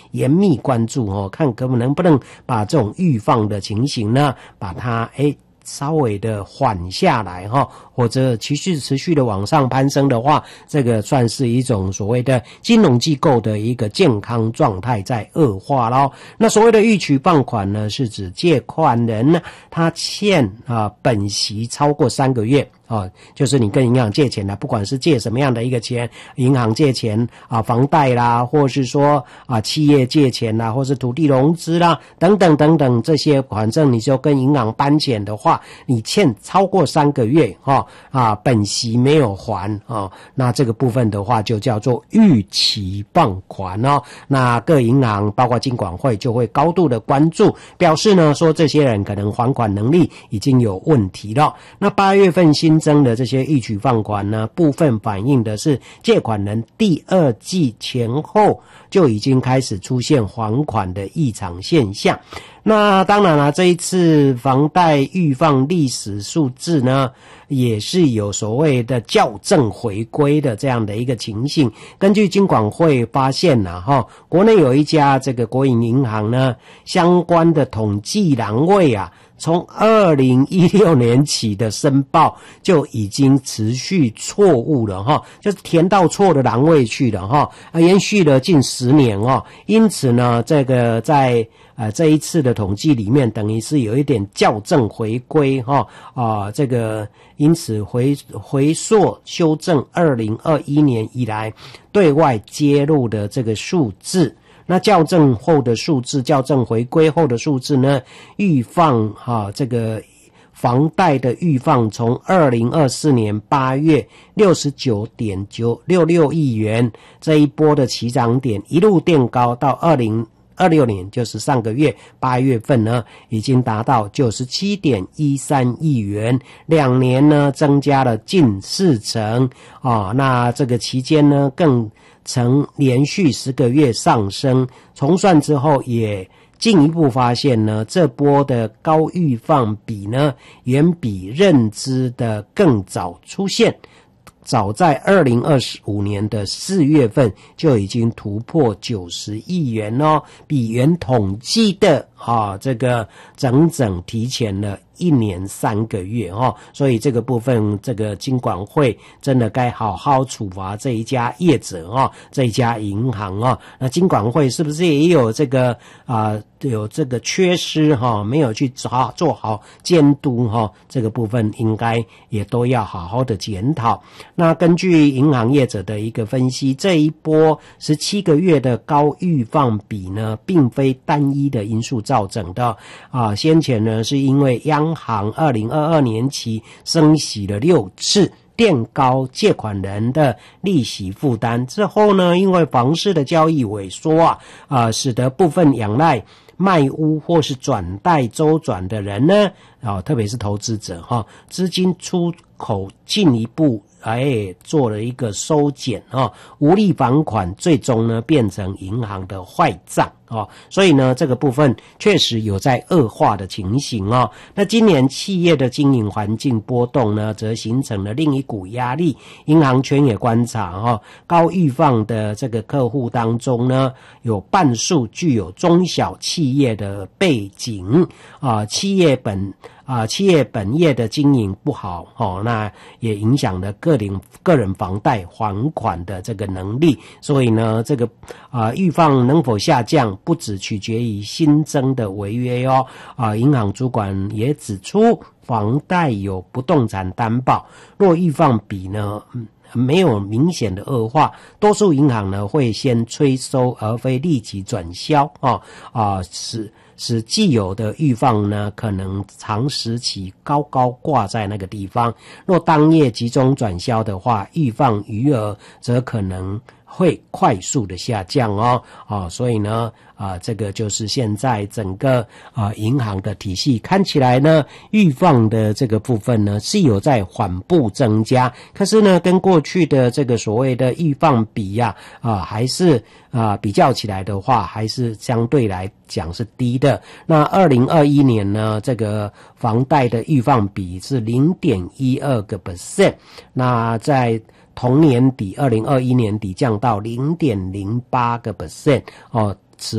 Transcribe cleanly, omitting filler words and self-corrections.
严密关注看可能不能把这种预放的情形呢，把它稍微的缓下来或者持续的往上攀升的话，这个算是一种所谓的金融机构的一个健康状态在恶化咯。那所谓的逾期放款呢，是指借款人呢他欠本息超过3个月就是你跟银行借钱不管是借什么样的一个钱，银行借钱房贷啦，或是说企业借钱啦，或是土地融资啦，等等等等这些，反正你就跟银行搬钱的话，你欠超过3个月本息没有还那这个部分的话就叫做逾期放款那各银行包括金管会就会高度的关注，表示呢说这些人可能还款能力已经有问题了。那8月份新增的这些逾期放款呢，部分反映的是借款人第2季前后就已经开始出现还款的异常现象。那当然了，这一次房贷预放历史数字呢，也是有所谓的校正回归的这样的一个情形。根据金管会发现国内有一家这个国营银行呢，相关的统计栏位从2016年起的申报就已经持续错误了就是填到错的栏位去了延续了近10年因此呢，这个在这一次的统计里面，等于是有一点校正回归这个因此回溯修正2021年以来对外揭露的这个数字。那校正后的数字，校正回归后的数字呢，预放这个房贷的预放从2024年8月 69.966 亿元这一波的起涨点一路垫高到2026年，就是上个月8月份呢，已经达到 97.13 亿元，2年呢增加了近4成那这个期间呢更曾连续10个月上升，重算之后也进一步发现呢，这波的高预放比呢远比认知的更早出现，早在2025年的4月份就已经突破90亿元比原统计的这个整整提前了1年3个月所以这个部分这个金管会真的该好好处罚这一家业者这一家银行那金管会是不是也有这个有这个缺失没有去做好监督这个部分应该也都要好好的检讨。那根据银行业者的一个分析，这一波17个月的高预放比呢，并非单一的因素造成的先前呢是因为央行2022年起升息了6次，垫高借款人的利息负担之后呢，因为房市的交易萎缩使得部分仰赖卖屋或是转贷周转的人呢特别是投资者资金出口进一步做了一个收减无力还款，最终呢变成银行的坏账所以呢这个部分确实有在恶化的情形那今年企业的经营环境波动呢，则形成了另一股压力。银行圈也观察高预放的这个客户当中呢，有半数具有中小企业的背景企业本业的经营不好那也影响了个人房贷还款的这个能力。所以呢这个预放能否下降不只取决于新增的违约银行主管也指出，房贷有不动产担保，若预放比呢没有明显的恶化，多数银行呢会先催收而非立即转销使既有的预放呢可能长时期高挂在那个地方，若当夜集中转销的话，预放余额则可能会快速的下降所以呢这个就是现在整个银行的体系看起来呢，预放的这个部分呢是有在缓步增加，可是呢跟过去的这个所谓的预放比还是比较起来的话，还是相对来讲是低的。那2021年呢，这个房贷的预放比是 0.12%， 那在同年底2021年底降到 0.08%